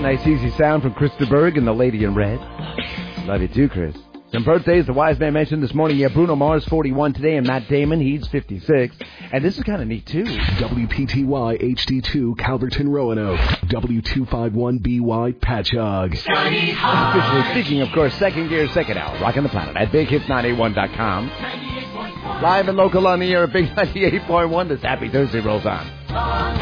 Nice easy sound from Krista Berg and the Lady in Red. Love you too, Chris. Some birthdays the wise man mentioned this morning. Yeah, Bruno Mars, 41 today, and Matt Damon, he's 56. And this is kind of neat, too. WPTY HD2, Calverton, Roanoke. W251BY, Patchogue. Officially speaking, of course, Second Gear, Second Hour, rocking the planet at BigHits981.com. Live and local on the air at Big 98.1. This Happy Thursday rolls on.